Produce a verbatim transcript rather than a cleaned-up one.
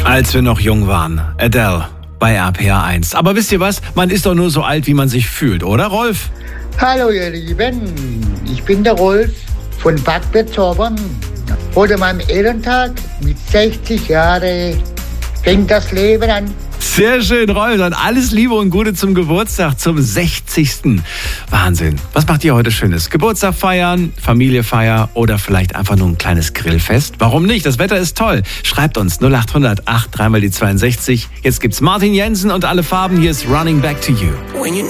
Als wir noch jung waren. Adele bei R P R eins. Aber wisst ihr was? Man ist doch nur so alt, wie man sich fühlt, oder Rolf? Hallo ihr Lieben, ich bin der Rolf von Backbett Zaubern. Heute an meinem Ehrentag mit sechzig Jahren fängt das Leben an. Sehr schön, Rolf. Dann alles Liebe und Gute zum Geburtstag, zum sechzigsten Wahnsinn. Was macht ihr heute Schönes? Geburtstag feiern, Familiefeier oder vielleicht einfach nur ein kleines Grillfest? Warum nicht? Das Wetter ist toll. Schreibt uns null acht hundert acht, dreimal die zweiundsechzig. Jetzt gibt's Martin Jensen und alle Farben. Hier ist Running Back to You.